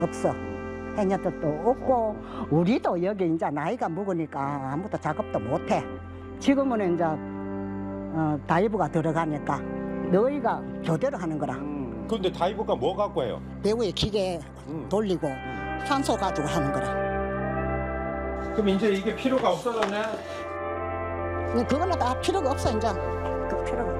없어. 해녀들도 없고 우리도 여기 이제 나이가 먹으니까 아무도 작업도 못해. 지금은 이제 다이브가 들어가니까 너희가 교대로 하는 거라. 근데 다이버가 뭐 갖고 해요? 배우에 기계 돌리고 산소 가지고 하는 거라. 그럼 이제 이게 필요가 없어졌네? 그거는 다 필요가 없어 이제. 그 필요가.